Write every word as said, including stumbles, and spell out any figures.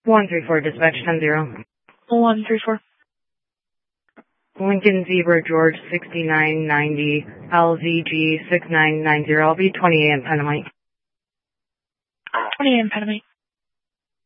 one three four, dispatch ten zero. one three four. Lincoln Zebra George sixty-nine ninety, L Z G six nine nine zero. I'll be twenty-eight in Panamite. twenty-eight in Panamite.